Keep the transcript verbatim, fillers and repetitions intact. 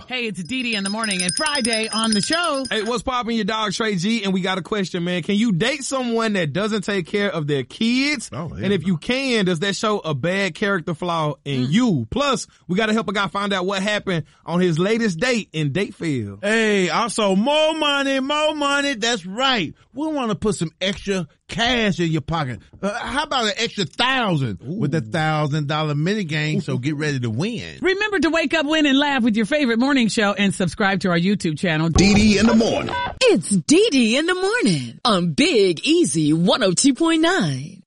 Hey, it's Dee Dee in the morning and Friday on the show. Hey, what's poppin', your dog Trey G? And we got a question, man. Can you date someone that doesn't take care of their kids? Oh, yeah. And if you can, does that show a bad character flaw in mm. you? Plus, we got to help a guy find out what happened on his latest date in Dateville. Hey, also more money, more money. That's right. We want to put some extra cash in your pocket. Uh, how about an extra thousand Ooh. with a thousand dollar mini game? So get ready to win. Remember to wake up, win, and laugh with your favorite morning show and subscribe to our YouTube channel. Dee Dee in the morning. It's Dee Dee in the morning on Big Easy one oh two point nine.